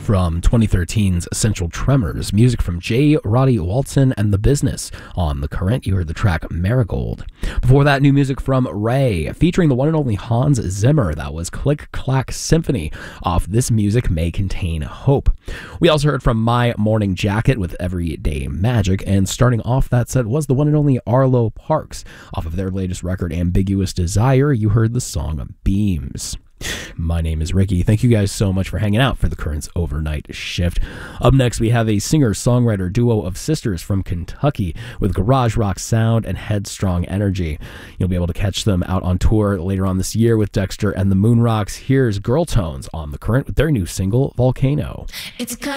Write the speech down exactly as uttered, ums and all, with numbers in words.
From twenty thirteen's Essential Tremors, music from J. Roddy Walton and The Business. On The Current, you heard the track Marigold. Before that, new music from Ray, featuring the one and only Hans Zimmer. That was Click Clack Symphony off This Music May Contain Hope. We also heard from My Morning Jacket with Everyday Magic, and starting off that set was the one and only Arlo Parks. Off of their latest record, Ambiguous Desire, you heard the song Beams. My name is Ricky. Thank you guys so much for hanging out for the Current's Overnight Shift. Up next, we have a singer-songwriter duo of sisters from Kentucky with garage rock sound and headstrong energy. You'll be able to catch them out on tour later on this year with Dexter and the Moonrocks. Here's Girl Tones on The Current with their new single, Volcano. It's